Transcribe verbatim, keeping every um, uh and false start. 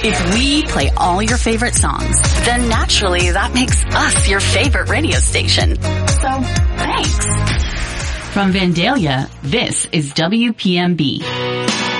If we play all your favorite songs, then naturally that makes us your favorite radio station. So, thanks. From Vandalia, this is W P M B.